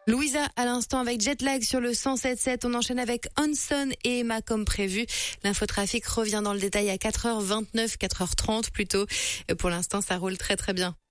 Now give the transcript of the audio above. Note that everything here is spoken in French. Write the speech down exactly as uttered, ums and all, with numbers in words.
Louisa, à l'instant, avec Jetlag sur le cent sept sept. On enchaîne avec Hanson et Emma comme prévu. L'infotrafic revient dans le détail à quatre heures vingt-neuf, quatre heures trente plutôt. Pour l'instant, ça roule très très bien.